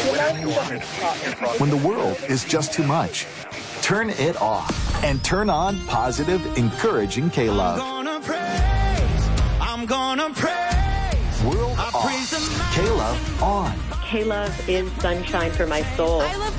When the world is just too much, turn it off and turn on positive, encouraging K-Love. I'm gonna praise. World off. K-Love on. K-Love is sunshine for my soul. I love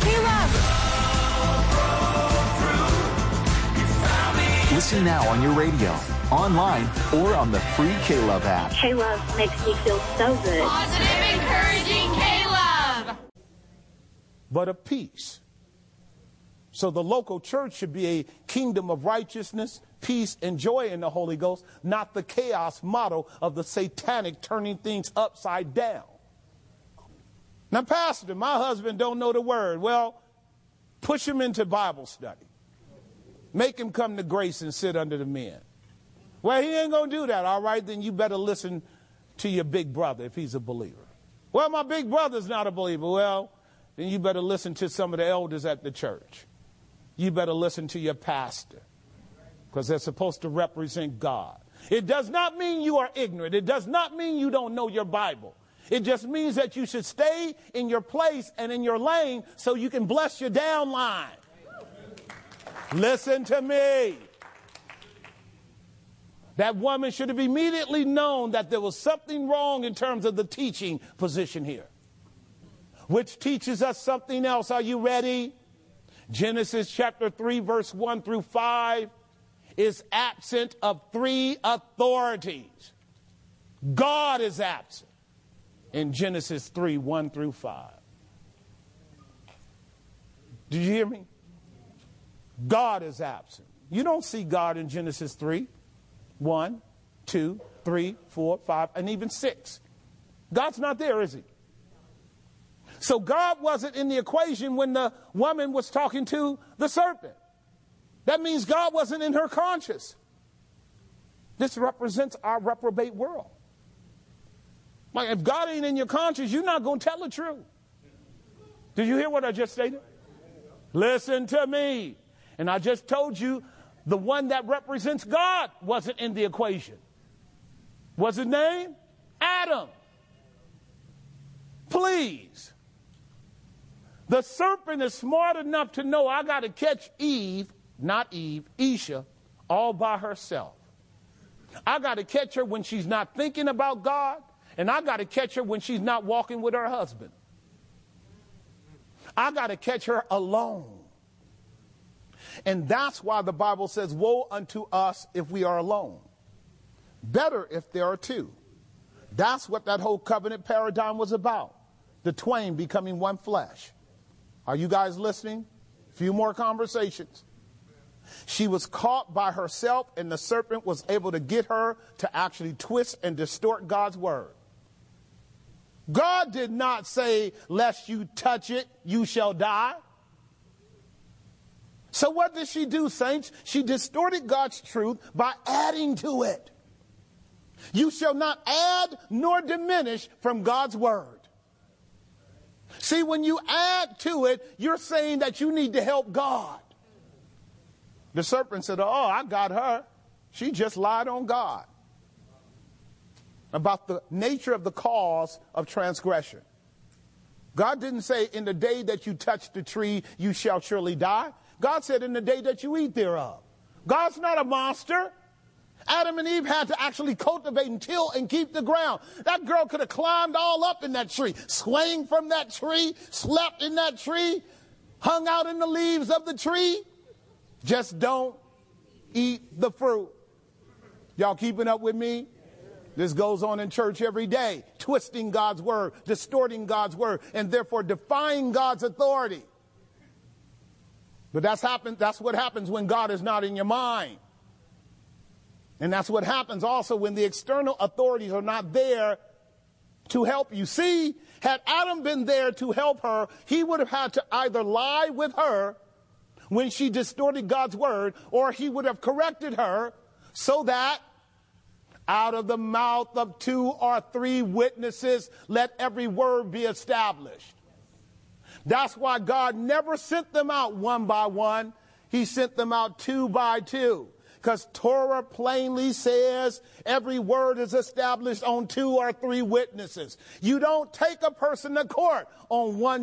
K-Love. Listen now on your radio, online, or on the free K-Love app. K-Love makes me feel so good. Positive, encouraging K-Love. But of peace. So the local church should be a kingdom of righteousness, peace, and joy in the Holy Ghost, not the chaos model of the satanic turning things upside down. Now, Pastor, my husband don't know the word. Well, push him into Bible study. Make him come to grace and sit under the men. Well, he ain't going to do that. All right, then you better listen to your big brother if he's a believer. Well, my big brother's not a believer. Well, then you better listen to some of the elders at the church. You better listen to your pastor, because they're supposed to represent God. It does not mean you are ignorant. It does not mean you don't know your Bible. It just means that you should stay in your place and in your lane so you can bless your downline. Listen to me. That woman should have immediately known that there was something wrong in terms of the teaching position here, which teaches us something else. Are you ready? Genesis chapter 3, verse 1 through 5 is absent of three authorities. God is absent in Genesis 3, 1 through 5. Did you hear me? God is absent. You don't see God in Genesis 3, 1, 2, 3, 4, 5, and even 6. God's not there, is he? So God wasn't in the equation when the woman was talking to the serpent. That means God wasn't in her conscience. This represents our reprobate world. Like, if God ain't in your conscience, you're not going to tell the truth. Did you hear what I just stated? Listen to me. And I just told you the one that represents God wasn't in the equation. What's his name? Adam. Please. The serpent is smart enough to know I got to catch Isha, all by herself. I got to catch her when she's not thinking about God, and I got to catch her when she's not walking with her husband. I got to catch her alone. And that's why the Bible says, woe unto us if we are alone. Better if there are two. That's what that whole covenant paradigm was about. The twain becoming one flesh. Are you guys listening? A few more conversations. She was caught by herself, and the serpent was able to get her to actually twist and distort God's word. God did not say, lest you touch it, you shall die. So what did she do, saints? She distorted God's truth by adding to it. You shall not add nor diminish from God's word. See, when you add to it, you're saying that you need to help God. The serpent said, oh, I got her. She just lied on God about the nature of the cause of transgression. God didn't say, in the day that you touch the tree, you shall surely die. God said, in the day that you eat thereof. God's not a monster. Adam and Eve had to actually cultivate and till and keep the ground. That girl could have climbed all up in that tree, swung from that tree, slept in that tree, hung out in the leaves of the tree. Just don't eat the fruit. Y'all keeping up with me? This goes on in church every day, twisting God's word, distorting God's word, and therefore defying God's authority. But that's what happens when God is not in your mind. And that's what happens also when the external authorities are not there to help you. See, had Adam been there to help her, he would have had to either lie with her when she distorted God's word, or he would have corrected her so that out of the mouth of 2 or 3 witnesses, let every word be established. That's why God never sent them out one by one. He sent them out 2 by 2. Because Torah plainly says every word is established on 2 or 3 witnesses. You don't take a person to court on one